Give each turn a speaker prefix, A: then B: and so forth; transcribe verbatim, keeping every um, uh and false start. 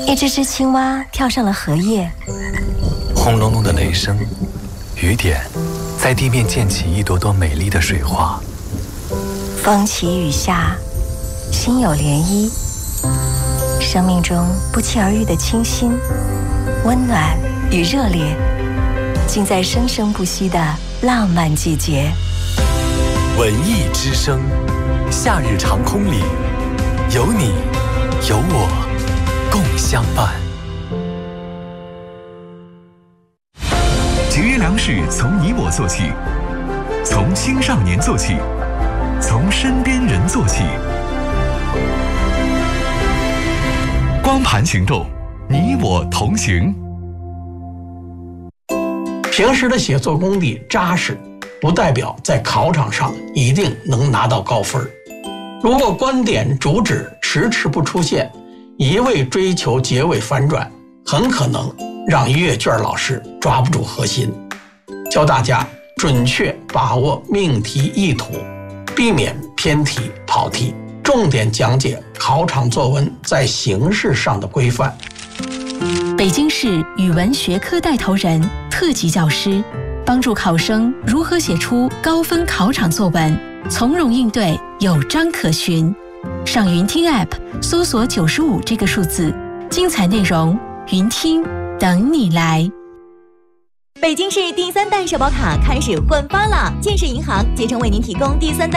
A: 一只只青蛙跳上了荷叶，
B: 轰隆隆的雷声，雨点在地面溅起一朵朵美丽的水花。
A: 风起雨下，心有涟漪。生命中不期而遇的清新、温暖与热烈，尽在生生不息的浪漫季节。
B: 文艺之声，夏日长空里，有你有我共相伴。
C: 节约粮食从你我做起，从青少年做起，从身边人做起。光盘行动，你我同行。
D: 平时的写作功底扎实，不代表在考场上一定能拿到高分。如果观点主旨迟迟不出现，一味追求结尾反转，很可能让阅卷老师抓不住核心。教大家准确把握命题意图，避免偏题跑题，重点讲解考场作文在形式上的规范。
E: 北京市语文学科带头人、特级教师，帮助考生如何写出高分考场作文，从容应对，有章可循。上云听 App 搜索九十五这个数字，精彩内容云听等你来。
F: 北京市第三代社保卡开始换发了，建设银行竭诚为您提供第三代